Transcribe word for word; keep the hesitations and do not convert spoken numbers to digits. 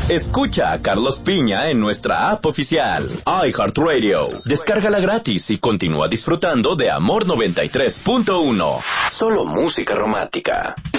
Escucha a Carlos Piña en nuestra app oficial, iHeartRadio. Descárgala gratis y continúa disfrutando de Amor noventa y tres punto uno. Solo música romántica.